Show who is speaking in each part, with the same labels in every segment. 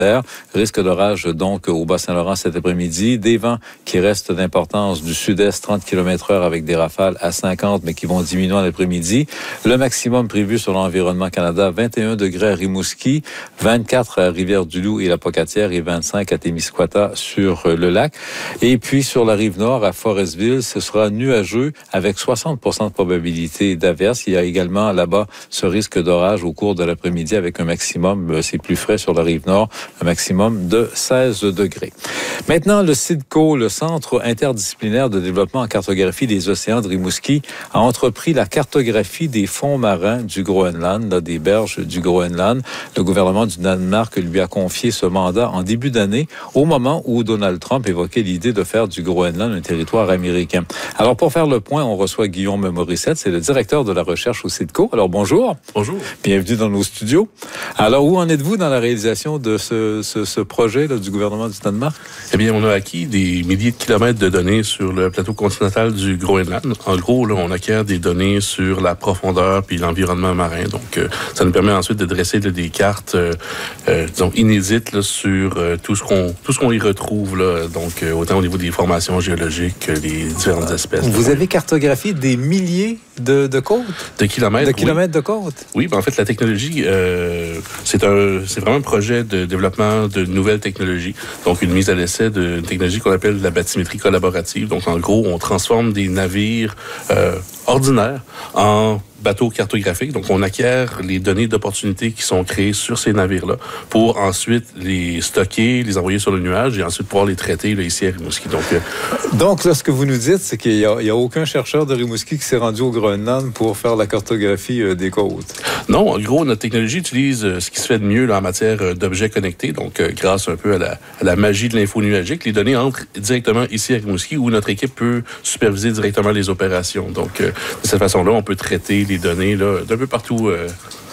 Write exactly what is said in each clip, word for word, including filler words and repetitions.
Speaker 1: Risque d'orage donc au Bas-Saint-Laurent cet après-midi. Des vents qui restent d'importance du sud-est, trente kilomètres heure avec des rafales à cinquante, mais qui vont diminuer en après-midi. Le maximum prévu sur l'Environnement Canada, vingt et un degrés à Rimouski, vingt-quatre à Rivière-du-Loup et la Pocatière et vingt-cinq à Témiscouata sur le lac. Et puis sur la rive nord, à Forestville, ce sera nuageux avec soixante pour cent de probabilité d'averse. Il y a également là-bas ce risque d'orage au cours de l'après-midi avec un maximum, c'est plus frais sur la rive nord, un maximum de seize degrés. Maintenant, le CIDCO, le Centre interdisciplinaire de développement en cartographie des océans de Rimouski, a entrepris la cartographie des fonds marins du Groenland, là, des berges du Groenland. Le gouvernement du Danemark lui a confié ce mandat en début d'année, au moment où Donald Trump évoquait l'idée de faire du Groenland un territoire américain. Alors, pour faire le point, on reçoit Guillaume Morissette, c'est le directeur de la recherche au CIDCO. Alors, bonjour.
Speaker 2: Bonjour.
Speaker 1: Bienvenue dans nos studios. Alors, où en êtes-vous dans la réalisation de ce, ce, ce projet là, du gouvernement du Danemark?
Speaker 2: Eh bien, on a acquis des milliers de kilomètres de données sur le plateau continental du Groenland. En gros, là, on acquiert des données sur la profondeur puis l'environnement marin. Donc, euh, ça nous permet ensuite de dresser là, des cartes, euh, euh, disons, inédites là, sur euh, tout ce qu'on tout ce qu'on y retrouve. Là. Donc, euh, autant au niveau des formations géologiques que les différentes espèces.
Speaker 1: Vous avez cartographié des milliers de, de côtes?
Speaker 2: De kilomètres.
Speaker 1: De kilomètres
Speaker 2: oui.
Speaker 1: de côtes?
Speaker 2: Oui, ben en fait, la technologie, euh, c'est un, c'est vraiment un projet de développement de nouvelles technologies. Donc, une mise à l'essai d'une technologie qu'on appelle la bathymétrie collaborative. Donc, en gros, on transforme des navires euh, ordinaires en bateaux cartographiques. Donc, on acquiert les données d'opportunité qui sont créées sur ces navires-là pour ensuite les stocker, les envoyer sur le nuage et ensuite pouvoir les traiter là, ici à Rimouski. Donc, euh...
Speaker 1: Donc là, ce que vous nous dites, c'est qu'il n'y a, a aucun chercheur de Rimouski qui s'est rendu au Groenland pour faire la cartographie euh, des côtes.
Speaker 2: Non, en gros, notre technologie utilise euh, ce qui se fait de mieux là, en matière euh, d'objets connectés. Donc, euh, grâce un peu à la, à la magie de l'info nuagique, les données entrent directement ici à Rimouski où notre équipe peut superviser directement les opérations. Donc, euh, de cette façon-là, on peut traiter les données là, d'un peu partout euh,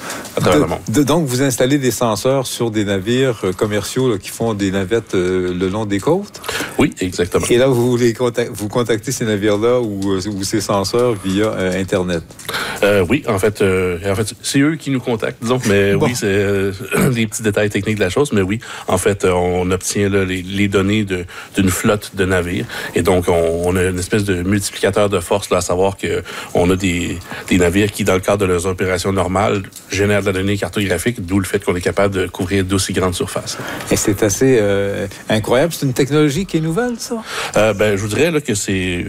Speaker 2: à travers
Speaker 1: de,
Speaker 2: le monde.
Speaker 1: De, donc, vous installez des senseurs sur des navires euh, commerciaux là, qui font des navettes euh, le long des côtes?
Speaker 2: Oui, exactement.
Speaker 1: Et là, vous les contactez, vous contactez ces navires-là ou, ou ces senseurs via euh, Internet?
Speaker 2: Euh, oui, en fait, euh, en fait, c'est eux qui nous contactent, disons, mais bon. Oui, c'est euh, les petits détails techniques de la chose, mais oui, en fait, on obtient là, les, les données de, d'une flotte de navires, et donc on, on a une espèce de multiplicateur de force, là, à savoir que on a des, des navires qui, dans le cadre de leurs opérations normales, génèrent de la donnée cartographique, d'où le fait qu'on est capable de couvrir d'aussi grandes surfaces.
Speaker 1: Et c'est assez euh, incroyable. C'est une technologie qui est nouvelle, ça?
Speaker 2: Euh, ben, je vous dirais là, que c'est...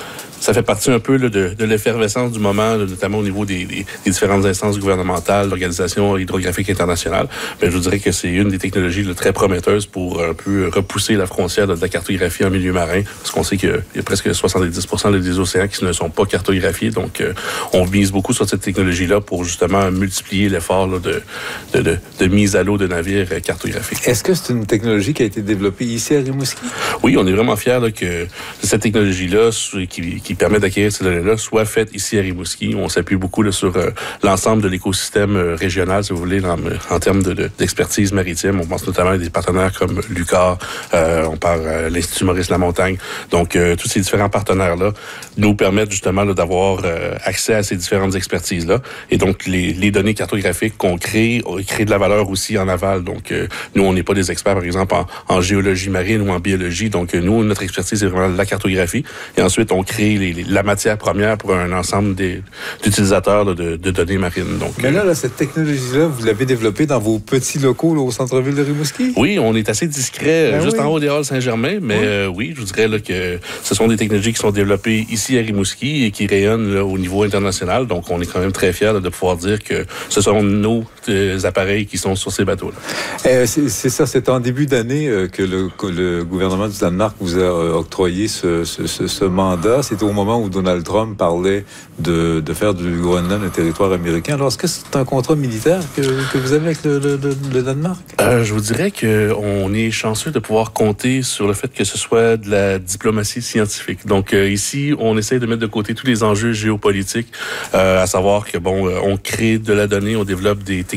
Speaker 2: Ça fait partie un peu là, de, de l'effervescence du moment, là, notamment au niveau des, des, des différentes instances gouvernementales, l'Organisation hydrographique internationale. Mais je vous dirais que c'est une des technologies là, très prometteuses pour un peu repousser la frontière de la cartographie en milieu marin, parce qu'on sait qu'il y a presque soixante-dix pour cent des océans qui ne sont pas cartographiés. Donc, euh, on mise beaucoup sur cette technologie-là pour justement multiplier l'effort là, de, de, de, de mise à l'eau de navires cartographiques.
Speaker 1: Est-ce que c'est une technologie qui a été développée ici à Rimouski?
Speaker 2: Oui, on est vraiment fiers là, que cette technologie-là, qui, qui permet d'acquérir ces données-là, soit faite ici à Rimouski. On s'appuie beaucoup là, sur euh, l'ensemble de l'écosystème euh, régional, si vous voulez, en, en termes de, de, d'expertise maritime. On pense notamment à des partenaires comme l'U Q A R, euh, on parle à l'Institut Maurice Lamontagne. Donc, euh, tous ces différents partenaires-là nous permettent justement là, d'avoir euh, accès à ces différentes expertises-là. Et donc, les, les données cartographiques qu'on crée, on crée de la valeur aussi en aval. Donc, euh, nous, on n'est pas des experts, par exemple, en, en géologie marine ou en biologie. Donc, euh, nous, notre expertise, c'est vraiment la cartographie. Et ensuite, on crée les, les, la matière première pour un ensemble des, d'utilisateurs là, de, de données marines. Donc,
Speaker 1: Mais là, là, cette technologie-là, vous l'avez développée dans vos petits locaux là, au centre-ville de Rimouski?
Speaker 2: Oui, on est assez discret,
Speaker 1: ben
Speaker 2: juste
Speaker 1: oui.
Speaker 2: en haut des Halles Saint-Germain, mais oui, euh, oui je vous dirais là, que ce sont des technologies qui sont développées ici à Rimouski et qui rayonnent là, au niveau international. Donc, on est quand même très fiers là, de pouvoir dire que ce sont nos euh, appareils qui sont sur ces bateaux-là.
Speaker 1: Euh, c'est, c'est ça, c'est en début d'année euh, que, le, que le gouvernement du Danemark vous a euh, octroyé ce, ce, ce, ce mandat. C'était au moment où Donald Trump parlait de, de faire du Groenland un territoire américain. Alors, est-ce que c'est un contrat militaire que, que vous avez avec le, le, le Danemark?
Speaker 2: Euh, je vous dirais qu'on est chanceux de pouvoir compter sur le fait que ce soit de la diplomatie scientifique. Donc, euh, ici, on essaie de mettre de côté tous les enjeux géopolitiques, euh, à savoir que, bon, euh, on crée de la donnée, on développe des technologies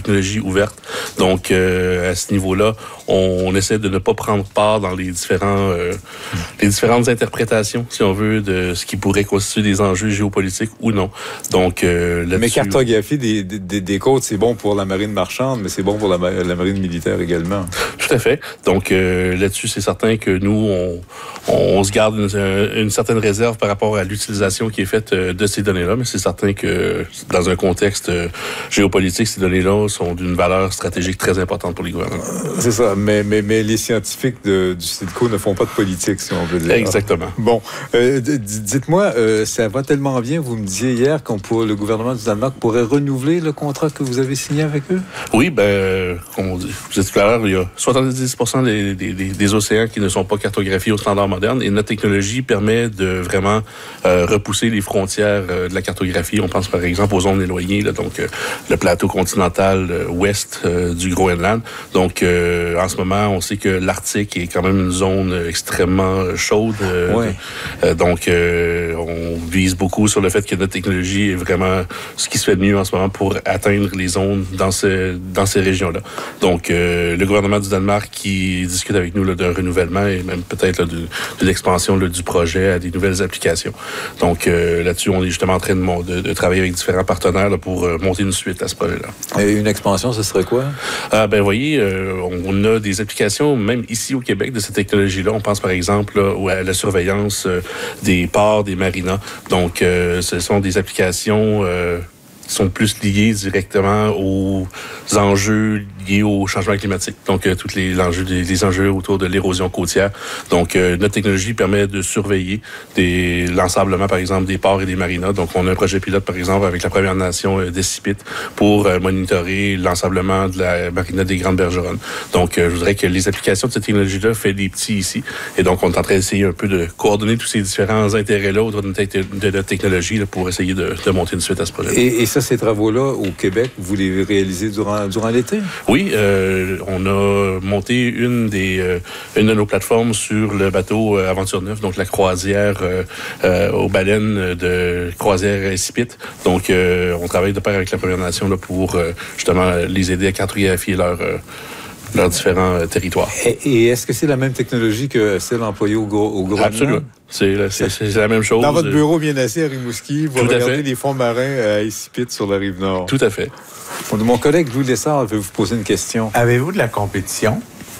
Speaker 2: technologie ouverte. Donc, euh, à ce niveau-là, on, on essaie de ne pas prendre part dans les différents, euh, les différentes interprétations, si on veut, de ce qui pourrait constituer des enjeux géopolitiques ou non. Donc, euh, là-dessus...
Speaker 1: Mais cartographier des, des, des côtes, c'est bon pour la marine marchande, mais c'est bon pour la, la marine militaire également.
Speaker 2: Tout à fait. Donc, euh, là-dessus, c'est certain que nous, on, on se garde une, une certaine réserve par rapport à l'utilisation qui est faite de ces données-là, mais c'est certain que dans un contexte géopolitique, ces données-là sont d'une valeur stratégique très importante pour les gouvernements.
Speaker 1: C'est ça, mais, mais, mais les scientifiques de, du CIDCO ne font pas de politique, si on veut dire.
Speaker 2: Exactement.
Speaker 1: Bon, euh, dites-moi, euh, ça va tellement bien, vous me disiez hier qu'on pourrait, le gouvernement du Danemark pourrait renouveler le contrat que vous avez signé avec eux? Oui,
Speaker 2: ben, comme on dit, vous êtes tout à l'heure, il y a soixante-dix pour cent des, des, des, des océans qui ne sont pas cartographiés aux standards modernes et notre technologie permet de vraiment euh, repousser les frontières euh, de la cartographie. On pense par exemple aux zones éloignées, là, donc euh, le plateau continental euh, ouest euh, du Groenland. Donc euh, en ce moment, on sait que l'Arctique est quand même une zone extrêmement chaude. Euh,
Speaker 1: ouais.
Speaker 2: euh, donc euh, on vise beaucoup sur le fait que notre technologie est vraiment ce qui se fait de mieux en ce moment pour atteindre les zones dans, ce, dans ces régions-là. Donc euh, le gouvernement du Danemark qui discute avec nous là, d'un renouvellement et même peut-être là, de, de l'expansion là, du projet à des nouvelles applications. Donc euh, là-dessus, on est justement en train de, de, de travailler avec différents partenaires là, pour euh, monter une suite à ce projet-là.
Speaker 1: Et une expansion, ce serait quoi?
Speaker 2: Ah, ben, vous voyez, euh, on a des applications, même ici au Québec, de cette technologie-là. On pense par exemple là, à la surveillance euh, des ports, des marinas. Donc, euh, ce sont des applications euh, qui sont plus liées directement aux enjeux liés au changement climatique. Donc, euh, tous les enjeux, les, les enjeux autour de l'érosion côtière. Donc, euh, notre technologie permet de surveiller des, l'ensablement, par exemple, des ports et des marinas. Donc, on a un projet pilote, par exemple, avec la Première Nation euh, d'Escipit pour euh, monitorer l'ensablement de la marina des Grandes Bergeronnes. Donc, euh, je voudrais que les applications de cette technologie-là fait des petits ici. Et donc, on est en train d'essayer un peu de coordonner tous ces différents intérêts-là autour de notre, de notre technologie là, pour essayer de, de monter une suite à ce projet-là.
Speaker 1: Et, et ça, ces travaux-là, au Québec, vous les réalisez durant, durant l'été?
Speaker 2: Oui, euh, on a monté une des euh, une de nos plateformes sur le bateau euh, Aventure neuf, donc la croisière euh, euh, aux baleines de croisière Incipit. Donc, euh, on travaille de pair avec la Première Nation là, pour euh, justement les aider à cartographier leur euh, leurs différents euh, territoires.
Speaker 1: Et, et est-ce que c'est la même technologie que celle employée au, au Groenland?
Speaker 2: Absolument. C'est la, c'est, c'est la même chose.
Speaker 1: Dans votre bureau bien assis à Rimouski, vous
Speaker 2: Tout
Speaker 1: regardez les fonds marins à Incipit sur la rive nord.
Speaker 2: Tout à fait.
Speaker 1: Mon collègue Louis Lessard veut vous poser une question.
Speaker 3: Avez-vous de la compétition?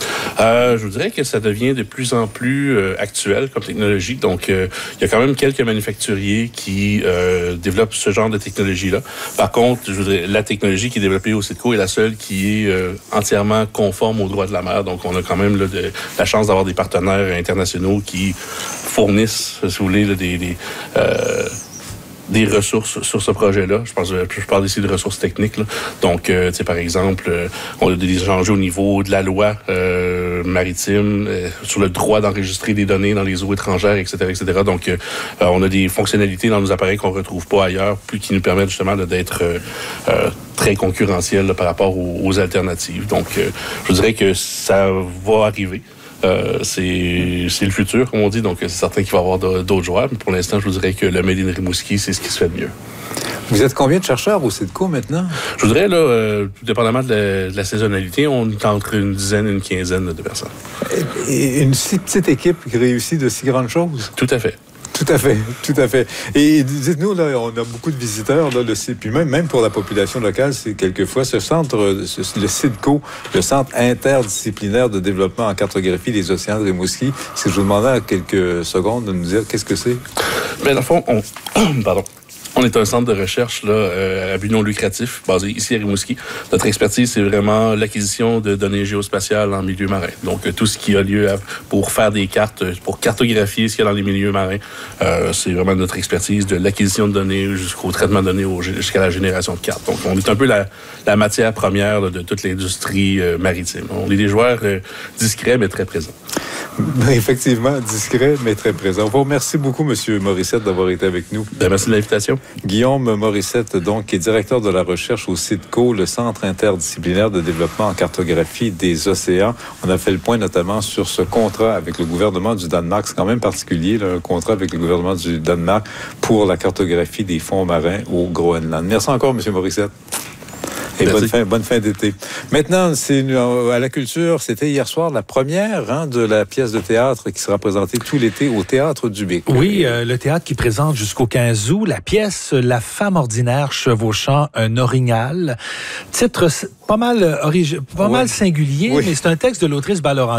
Speaker 2: Euh, je vous dirais que ça devient de plus en plus euh, actuel comme technologie. Donc, euh, il y a quand même quelques manufacturiers qui euh, développent ce genre de technologie-là. Par contre, je voudrais, la technologie qui est développée au CIDCO est la seule qui est euh, entièrement conforme aux droits de la mer. Donc, on a quand même là, de, la chance d'avoir des partenaires internationaux qui fournissent, si vous voulez, là, des... des euh, des ressources sur ce projet-là. Je pense, je parle ici de ressources techniques, là. Donc, euh, tu sais, par exemple, euh, on a des enjeux au niveau de la loi euh, maritime, euh, sur le droit d'enregistrer des données dans les eaux étrangères, et cetera, et cetera. Donc, euh, on a des fonctionnalités dans nos appareils qu'on retrouve pas ailleurs, puis qui nous permettent justement là, d'être euh, euh, très concurrentiels là, par rapport aux, aux alternatives. Donc, euh, je dirais que ça va arriver. Euh, c'est, c'est le futur, comme on dit, donc c'est certain qu'il va y avoir d'autres joueurs, mais pour l'instant, je vous dirais que le Made in Rimouski, c'est ce qui se fait de mieux.
Speaker 1: Vous êtes combien de chercheurs au CIDCO maintenant?
Speaker 2: Je voudrais, là, euh, dépendamment de la, de la saisonnalité, on est entre une dizaine et une quinzaine de personnes.
Speaker 1: Et une si petite équipe qui réussit de si grandes choses?
Speaker 2: Tout à fait.
Speaker 1: Tout à fait, tout à fait. Et dites-nous, là, on a beaucoup de visiteurs, là, le, puis même, même pour la population locale, c'est quelquefois ce centre, ce, le CIDCO, le Centre interdisciplinaire de développement en cartographie des océans de Rimouski. Si je vous demandais à quelques secondes de nous dire qu'est-ce que c'est?
Speaker 2: Bien, dans le fond, on... Pardon. On est un centre de recherche là, euh, à but non lucratif, basé ici à Rimouski. Notre expertise, c'est vraiment l'acquisition de données géospatiales en milieu marin. Donc, euh, tout ce qui a lieu à, pour faire des cartes, pour cartographier ce qu'il y a dans les milieux marins, euh, c'est vraiment notre expertise de l'acquisition de données jusqu'au traitement de données, au, jusqu'à la génération de cartes. Donc, on est un peu la, la matière première là, de toute l'industrie euh, maritime. On est des joueurs euh, discrets, mais très présents.
Speaker 1: Effectivement, discret, mais très présent. On vous remercie beaucoup, M. Morissette, d'avoir été avec nous.
Speaker 2: Bien, merci de l'invitation.
Speaker 1: Guillaume Morissette, donc, qui est directeur de la recherche au CIDCO, le Centre interdisciplinaire de développement en cartographie des océans. On a fait le point notamment sur ce contrat avec le gouvernement du Danemark. C'est quand même particulier, là, un contrat avec le gouvernement du Danemark pour la cartographie des fonds marins au Groenland. Merci encore, M. Morissette. Et bonne fin, bonne fin d'été. Maintenant, c'est à la culture, c'était hier soir la première hein, de la pièce de théâtre qui sera présentée tout l'été au Théâtre du Bic.
Speaker 3: Oui, euh, le théâtre qui présente jusqu'au quinze août la pièce La femme ordinaire chevauchant un orignal. Titre pas mal, origi- pas
Speaker 1: ouais.
Speaker 3: mal singulier, oui. mais c'est un texte de l'autrice Bas Laurent